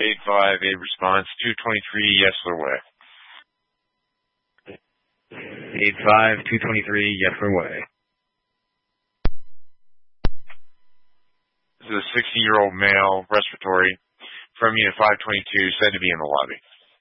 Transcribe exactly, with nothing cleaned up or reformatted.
eight five eight response, two twenty-three Yesler Way. eight five two twenty-three Yesler Way. This is a sixty-year-old male, respiratory, from unit five twenty-two, said to be in the lobby.